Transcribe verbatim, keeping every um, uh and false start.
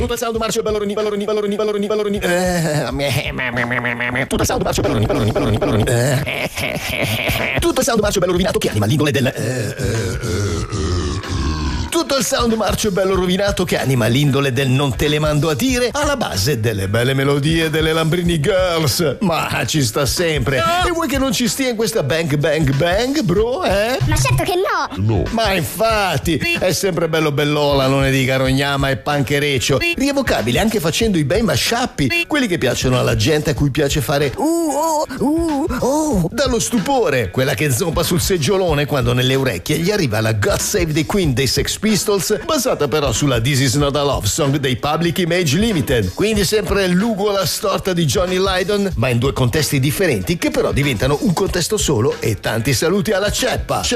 Tutto il sound marcio Belloroni, Belloroni, Belloroni, Belloroni, Belloroni. Tutto il sound marcio Belloroni, Belloroni, Belloroni, Belloroni. Tutto il sound marcio bello rovinato che anima l'indole del... Tutto il sound marcio bello rovinato che anima l'indole del non te le mando a dire alla base delle belle melodie delle Lambrini Girls. Ma ci sta sempre. No. E vuoi che non ci stia in questa bang bang bang, bro, eh? Ma certo che no. No. Ma infatti, è sempre bello bellola, non ne dica rognama e panchereccio. Rievocabile anche facendo i bei mashup, quelli che piacciono alla gente a cui piace fare uh oh uh oh dallo stupore, quella che zompa sul seggiolone quando nelle orecchie gli arriva la God Save the Queen dei Sex Pistols, basata però sulla This Is Not a Love Song dei Public Image Limited. Quindi sempre l'ugola storta di Johnny Lydon, ma in due contesti differenti che però diventano un contesto solo. E tanti saluti alla ceppa.